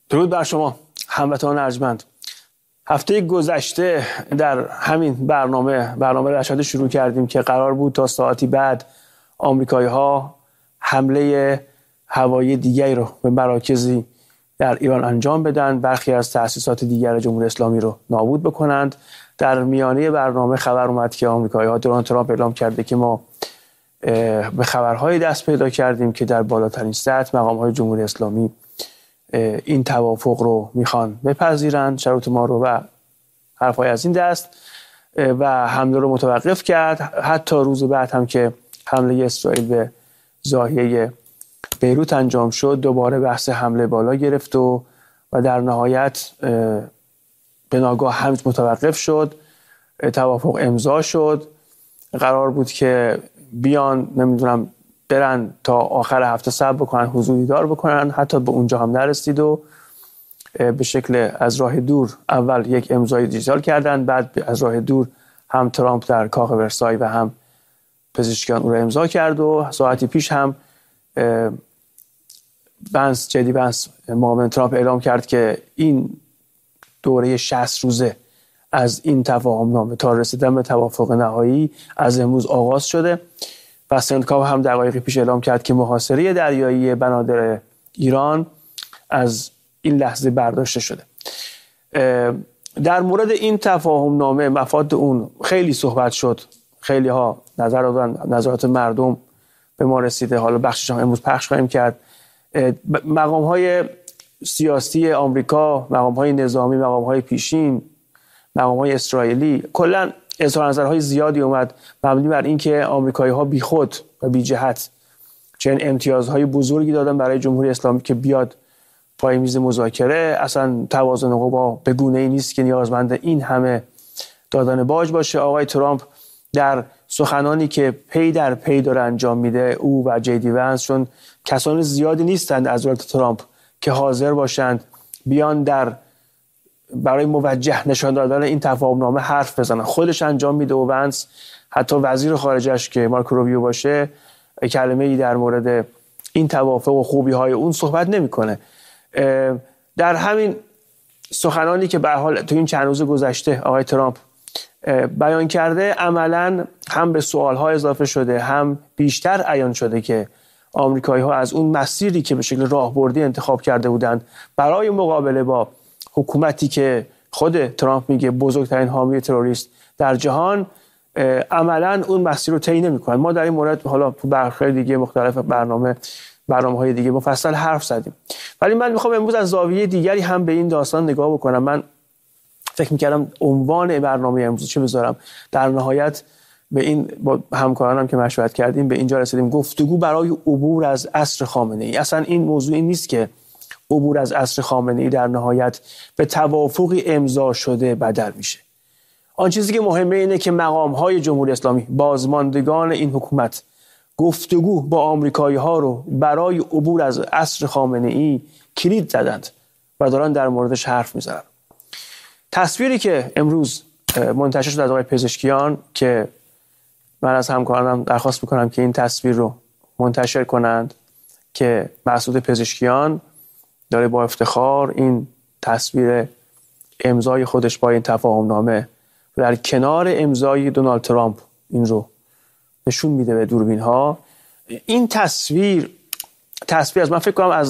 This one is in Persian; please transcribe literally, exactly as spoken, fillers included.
درود بر شما هموطنان ارجمند. هفته گذشته در همین برنامه برنامه رشاد شروع کردیم که قرار بود تا ساعتی بعد آمریکایی‌ها حمله هوایی دیگری رو به مراکزی در ایران انجام بدن، برخی از تأسیسات دیگر جمهوری اسلامی رو نابود بکنند. در میانه برنامه خبر اومد که آمریکایی‌ها دونالد ترامپ اعلام کرده که ما به خبرهای دست پیدا کردیم که در بالاترین سطح مقام‌های جمهوری اسلامی این توافق رو میخوان بپذیرند، شروط ما رو، و حرفای از این دست، و حمله رو متوقف کرد. حتی روز بعد هم که حمله اسرائیل به ضاحیه بیروت انجام شد، دوباره بحث حمله بالا گرفت و و در نهایت به ناگاه هم متوقف شد. توافق امضا شد. قرار بود که بیان نمیدونم برن تا آخر هفته صبر بکنن، حضور دیدار بکنن، حتی به اونجا هم نرسید و به شکل از راه دور اول یک امضای دیجیتال کردن، بعد از راه دور هم ترامپ در کاخ ورسای و هم پزشکیان اون رو امضا کرد و ساعتی پیش هم بنس جدی بنس معاون ترامپ اعلام کرد که این دوره شصت روزه از این تفاهم نامه تا رسیدن به توافق نهایی از امروز آغاز شده. و سنتکاو هم دقایقی پیش اعلام کرد که محاصره دریایی بنادر ایران از این لحظه برداشته شده. در مورد این تفاهم نامه، مفاد اون خیلی صحبت شد، خیلی ها نظر دادن، نظرات مردم به ما رسیده، حالا بخشش هم امروز پخش خواهیم کرد. مقام های سیاسی آمریکا، مقام های نظامی، مقام های پیشین، مقام های اسرائیلی، کلاً اظهار نظرهای زیادی اومد مبنی بر اینکه آمریکایی‌ها بیخود و بی جهت چنین امتیازهای بزرگی دادن برای جمهوری اسلامی که بیاد پای میز مذاکره. اصلا توازن قوا به گونه‌ای نیست که نیازمند این همه دادن باج باشه. آقای ترامپ در سخنانی که پی در پی داره انجام میده، او و جی دی ونس، چون کسان زیادی نیستند از دولت ترامپ که حاضر باشند بیان در برای موجه نشان دادن این تفاهم نامه حرف بزنن، خودش انجام میده و ونس حتی وزیر خارجش که مارکو روبیو باشه کلمه ای در مورد این توافق و خوبی های اون صحبت نمیکنه. در همین سخنانی که به هر حال تو این چند روز گذشته آقای ترامپ بیان کرده، عملاً هم به سوال ها اضافه شده، هم بیشتر عیان شده که آمریکایی ها از اون مسیری که به شکل راهبردی انتخاب کرده بودند برای مقابله با حکومتی که خود ترامپ میگه بزرگترین حامی تروریست در جهان، عملاً اون مسیر رو طی نمی‌کنن. ما در این مورد حالا تو برخی دیگه مختلف برنامه برنامه‌های دیگه مفصل حرف زدیم، ولی من میخوام امروز از زاویه دیگری هم به این داستان نگاه بکنم. من فکر می‌کردم عنوان برنامه امروز چه بذارم، در نهایت به این با همکارانم که مشورت کردیم به اینجا رسیدیم: گفتگو برای عبور از عصر خامنه‌ای. اصلا این موضوع این نیست که عبور از عصر خامنه‌ای در نهایت به توافقی امضا شده بدل میشه. آن چیزی که مهمه اینه که مقام‌های جمهوری اسلامی، بازماندگان این حکومت، گفتگو با آمریکایی‌ها رو برای عبور از عصر خامنه‌ای کلید زدند و دارن در موردش حرف میزنن. تصویری که امروز منتشر شد از آقای پزشکیان که من از همکارانم درخواست میکنم که این تصویر رو منتشر کنند، که مسعود پزشکیان داره با افتخار این تصویر امضای خودش با این تفاهم نامه در کنار امضای دونالد ترامپ این رو نشون میده به دوربین ها. این تصویر تصویر از من فکر کنم از